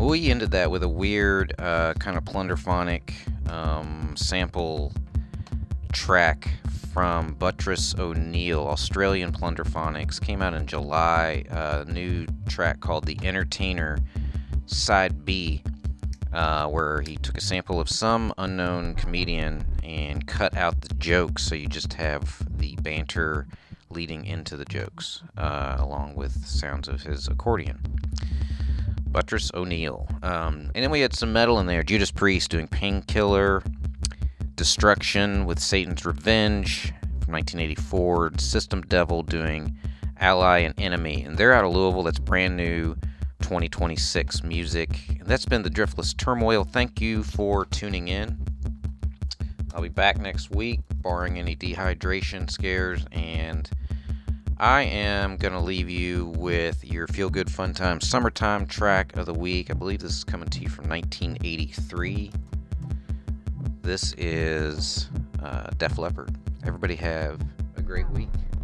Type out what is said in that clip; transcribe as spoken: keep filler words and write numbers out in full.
we ended that with a weird uh, kind of plunderphonic um, sample track from Buttress O'Neill, Australian plunderphonics. Came out in July. A new track called The Entertainer, Side B, uh, where he took a sample of some unknown comedian and cut out the jokes, so you just have the banter leading into the jokes, uh, along with sounds of his accordion. Buttress O'Neill. Um, and then we had some metal in there. Judas Priest doing Painkiller, Destruction with Satan's Revenge from nineteen eighty-four, System Devil doing Ally and Enemy. And they're out of Louisville. That's brand new twenty twenty-six music. And that's been the Driftless Turmoil. Thank you for tuning in. I'll be back next week, barring any dehydration scares, and I am going to leave you with your Feel Good Fun Time Summertime track of the week. I believe this is coming to you from nineteen eighty-three. This is uh, Def Leppard. Everybody have a great week.